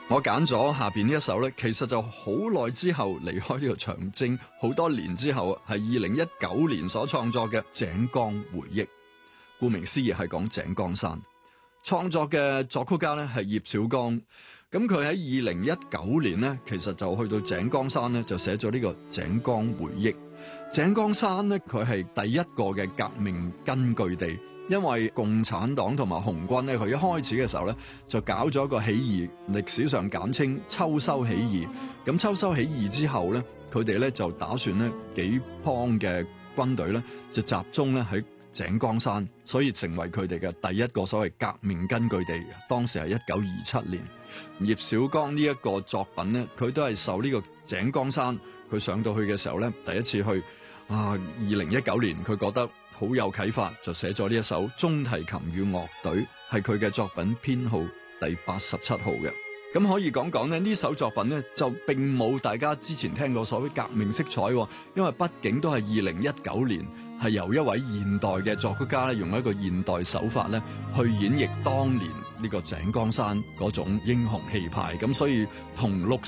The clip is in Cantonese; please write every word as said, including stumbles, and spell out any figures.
我揀咗下邊呢一首咧，其實就好耐之後離開呢個長征，好多年之後係二零一九年所創作嘅《井岡回憶》。顧名思義係講井岡山，創作嘅作曲家咧係葉小剛。咁佢喺二零一九年咧，其實就去到井岡山咧，就寫咗呢個《井岡回憶》。井岡山咧，佢係第一個嘅革命根據地。因為共產黨同埋紅軍咧，佢一開始嘅時候咧，就搞咗一個起義，歷史上簡稱秋收起義。咁秋收起義之後咧，佢哋咧就打算咧幾幫嘅軍隊咧，就集中咧喺井岡山，所以成為佢哋嘅第一個所謂革命根據地。當時係一九二七年，葉小剛呢一個作品咧，佢都係受呢個井岡山，佢上到去嘅時候咧，第一次去啊，二零一九年佢覺得好有啟發，就寫咗呢一首中提琴與樂隊，係佢嘅作品編號第八十七號嘅。咁可以講講咧，呢首作品咧就並冇大家之前聽過所謂革命色彩，因為畢竟都係二零一九年，係由一位現代嘅作曲家咧，用一個現代手法咧去演繹當年呢個井岡山嗰種英雄氣派，咁所以同六